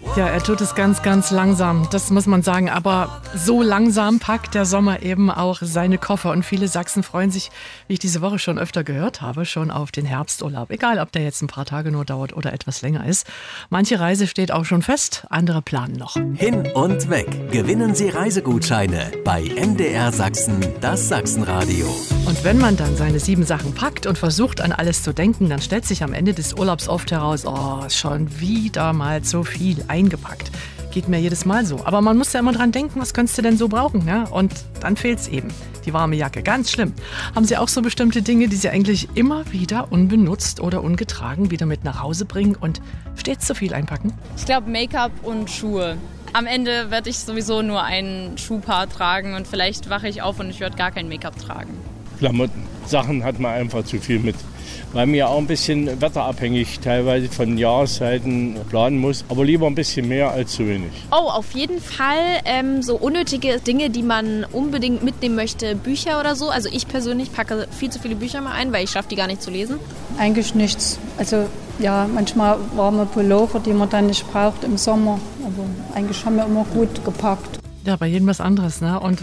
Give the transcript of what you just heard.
Ja, er tut es ganz, ganz langsam, das muss man sagen. Aber so langsam packt der Sommer eben auch seine Koffer. Und viele Sachsen freuen sich, wie ich diese Woche schon öfter gehört habe, schon auf den Herbsturlaub. Egal, ob der jetzt ein paar Tage nur dauert oder etwas länger ist. Manche Reise steht auch schon fest, andere planen noch. Hin und weg. Gewinnen Sie Reisegutscheine bei MDR Sachsen, das Sachsenradio. Und wenn man dann seine 7 Sachen packt und versucht, an alles zu denken, dann stellt sich am Ende des Urlaubs oft heraus, oh, schon wieder mal so viel eingepackt. Geht mir jedes Mal so. Aber man muss ja immer dran denken, was könntest du denn so brauchen? Ja? Und dann fehlt's eben. Die warme Jacke, ganz schlimm. Haben Sie auch so bestimmte Dinge, die Sie eigentlich immer wieder unbenutzt oder ungetragen wieder mit nach Hause bringen und stets zu viel einpacken? Ich glaube Make-up und Schuhe. Am Ende werde ich sowieso nur ein Schuhpaar tragen und vielleicht wache ich auf und ich werde gar kein Make-up tragen. Klamotten, Sachen hat man einfach zu viel mit. Weil man ja auch ein bisschen wetterabhängig teilweise von Jahreszeiten planen muss. Aber lieber ein bisschen mehr als zu wenig. Oh, auf jeden Fall so unnötige Dinge, die man unbedingt mitnehmen möchte. Bücher oder so. Also ich persönlich packe viel zu viele Bücher mal ein, weil ich schaffe die gar nicht zu lesen. Eigentlich nichts. Also ja, manchmal warme Pullover, die man dann nicht braucht im Sommer. Aber eigentlich haben wir immer gut gepackt. Ja, bei jedem was anderes, ne? Und